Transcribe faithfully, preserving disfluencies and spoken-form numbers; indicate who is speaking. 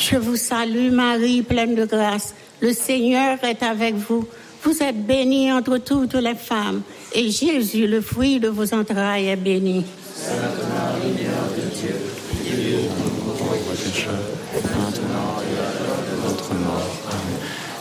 Speaker 1: Je vous salue Marie, pleine de grâce. Le Seigneur est avec vous. Vous êtes bénie entre toutes les femmes. Et Jésus, le fruit de vos entrailles, est béni.
Speaker 2: Sainte Marie, Mère de Dieu, priez pour nous pauvres pécheurs, maintenant et à l'heure de notre mort.